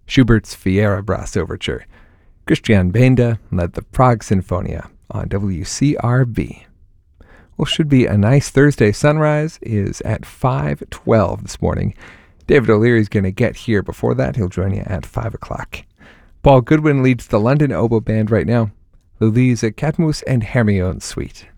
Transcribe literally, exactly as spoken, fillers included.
Schubert's Fiera Brass Overture. Christian Benda led the Prague Sinfonia on W C R B. Well, should be a nice Thursday. Sunrise is at five twelve this morning. David O'Leary's going to get here before that. He'll join you at five o'clock. Paul Goodwin leads the London Oboe Band right now. Louise Katmus and Hermione Suite.